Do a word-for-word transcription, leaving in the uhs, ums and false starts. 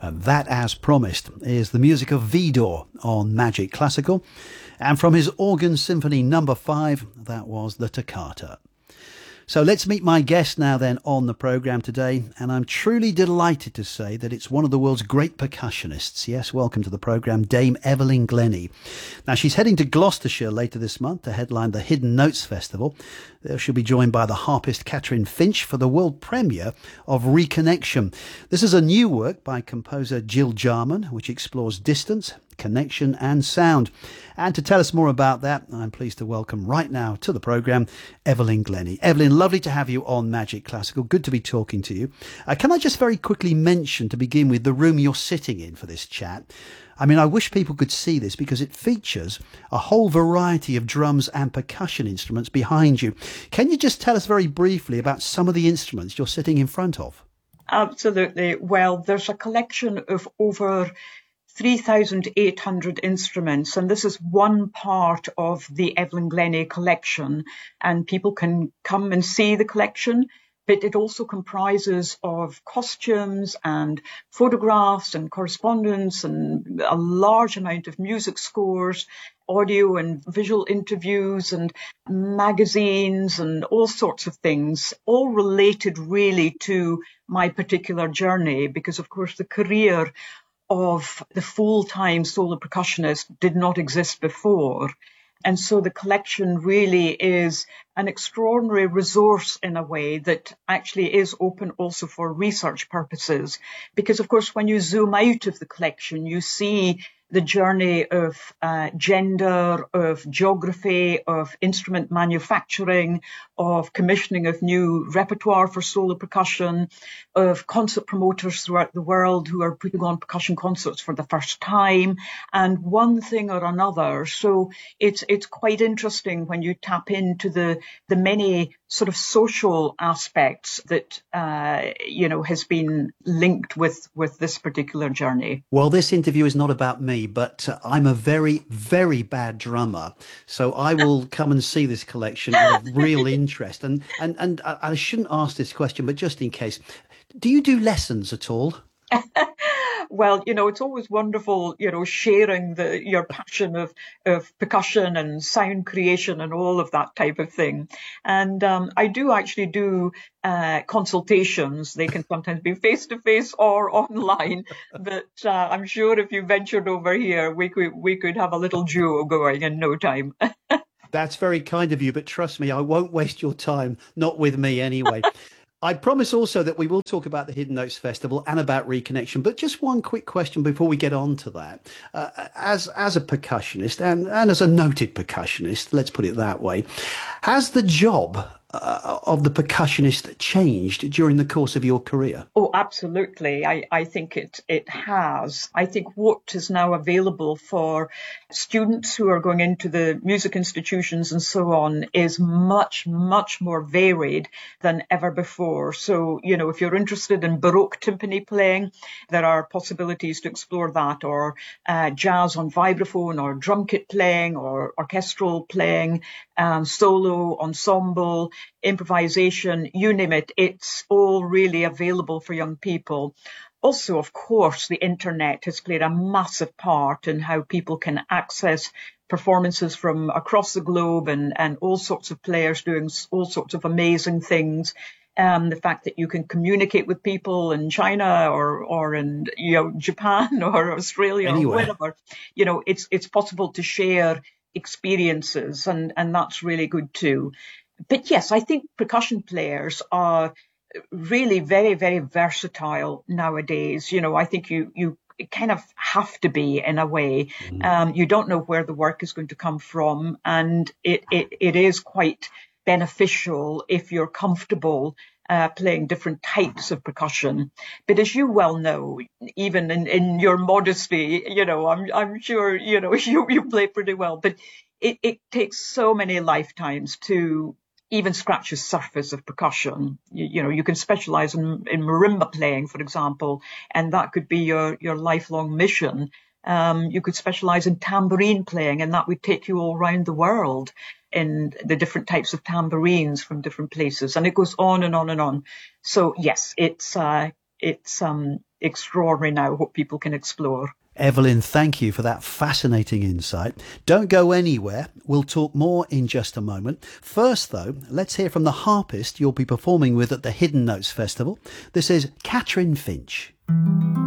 And that, as promised, is the music of Vidor on Magic Classical. And from his Organ Symphony number five, that was the Toccata. So let's meet my guest now then on the programme today, and I'm truly delighted to say that it's one of the world's great percussionists. Yes, welcome to the programme, Dame Evelyn Glennie. Now, she's heading to Gloucestershire later this month to headline the Hidden Notes Festival. There she'll be joined by the harpist Catherine Finch for the world premiere of Reconnection. This is a new work by composer Jill Jarman, which explores distance, connection and sound. And to tell us more about that, I'm pleased to welcome right now to the programme Evelyn Glennie. Evelyn, lovely to have you on Magic Classical. Good to be talking to you. Uh, can I just very quickly mention, to begin with, the room you're sitting in for this chat? I mean, I wish people could see this because it features a whole variety of drums and percussion instruments behind you. Can you just tell us very briefly about some of the instruments you're sitting in front of? Absolutely. Well, there's a collection of over three thousand eight hundred instruments, and this is one part of the Evelyn Glennie collection, and people can come and see the collection, but it also comprises of costumes and photographs and correspondence and a large amount of music scores, audio and visual interviews and magazines and all sorts of things, all related really to my particular journey, because of course the career of the full-time solo percussionist did not exist before. And so the collection really is an extraordinary resource in a way that actually is open also for research purposes. Because, of course, when you zoom out of the collection, you see the journey of uh, gender, of geography, of instrument manufacturing, of commissioning of new repertoire for solo percussion, of concert promoters throughout the world who are putting on percussion concerts for the first time, and one thing or another. So it's it's quite interesting when you tap into the the many sort of social aspects that uh, you know has been linked with with this particular journey. Well, this interview is not about me, but uh, I'm a very, very bad drummer. So I will come and see this collection out of real interest. And, and, and I, I shouldn't ask this question, but just in case, do you do lessons at all? Well, you know, it's always wonderful, you know, sharing the your passion of, of percussion and sound creation and all of that type of thing. And um, I do actually do uh, consultations. They can sometimes be face-to-face or online. But uh, I'm sure if you ventured over here, we could we could have a little duo going in no time. That's very kind of you, but trust me, I won't waste your time, not with me anyway. I promise also that we will talk about the Hidden Notes Festival and about Reconnection, but just one quick question before we get on to that. Uh, as as a percussionist and, and as a noted percussionist, let's put it that way, has the job uh, of the percussionist changed during the course of your career? Oh, absolutely. I, I think it it has. I think what is now available for students who are going into the music institutions and so on is much, much more varied than ever before. So, you know, if you're interested in Baroque timpani playing, there are possibilities to explore that, or uh, jazz on vibraphone, or drum kit playing, or orchestral playing, um, solo, ensemble, improvisation, you name it. It's all really available for young people. Also, of course, the internet has played a massive part in how people can access performances from across the globe, and, and all sorts of players doing all sorts of amazing things. Um, the fact that you can communicate with people in China or or in you know Japan or Australia Anywhere. or wherever, you know, it's it's possible to share experiences, and and that's really good too. But yes, I think percussion players are really very, very versatile nowadays. You know, I think you, you kind of have to be in a way. Mm. Um, you don't know where the work is going to come from. And it, it, it is quite beneficial if you're comfortable uh, playing different types of percussion. But as you well know, even in, in your modesty, you know, I'm, I'm sure, you know, you, you play pretty well, but it, it takes so many lifetimes to even scratch the surface of percussion. You, you know, you can specialize in, in marimba playing, for example, and that could be your, your lifelong mission. Um, you could specialize in tambourine playing, and that would take you all around the world in the different types of tambourines from different places. And it goes on and on and on. So yes, it's, uh, it's um, extraordinary now what people can explore. Evelyn, thank you for that fascinating insight. Don't go anywhere. We'll talk more in just a moment. First, though, let's hear from the harpist you'll be performing with at the Hidden Notes Festival. This is Catherine Finch.